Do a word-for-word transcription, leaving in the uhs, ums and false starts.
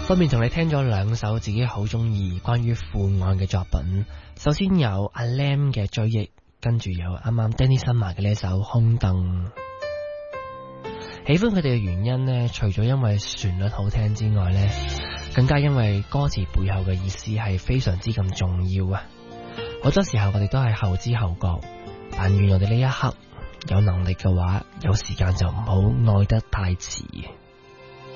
分別同你聽咗兩首自己好中意關於父愛嘅作品。首先有阿 Lam 嘅追憶，跟住有啱啱 Danny Summer 嘅呢一首空凳。喜歡佢哋嘅原因呢，除咗因為旋律好聽之外呢，更加因為歌詞背後嘅意思係非常之咁重要啊！好多時候我哋都係後知後覺，但願我哋呢一刻有能力嘅話，有時間就唔好愛得太遲。